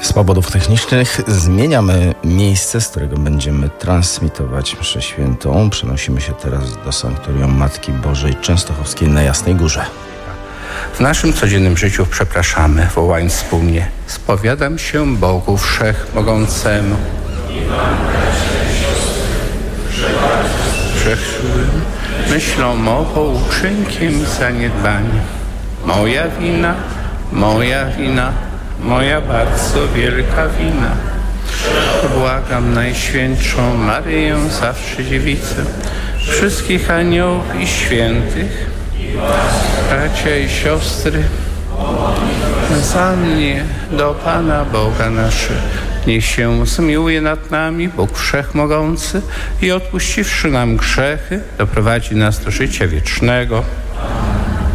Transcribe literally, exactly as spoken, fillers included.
Z powodów technicznych zmieniamy miejsce, z którego będziemy transmitować mszę świętą. Przenosimy się teraz do Sanktorium Matki Bożej Częstochowskiej na Jasnej Górze. W naszym codziennym życiu przepraszamy, wołając wspólnie: spowiadam się Bogu Wszechmogącemu, Wszechsiłym, myślą, mową, uczynkiem i zaniedbaniem. Moja wina, moja wina, moja bardzo wielka wina. Błagam Najświętszą Maryję, zawsze Dziewicę, wszystkich aniołów i świętych, bracia i siostry, za mnie do Pana Boga naszego. Niech się zmiłuje nad nami Bóg Wszechmogący i odpuściwszy nam grzechy, doprowadzi nas do życia wiecznego.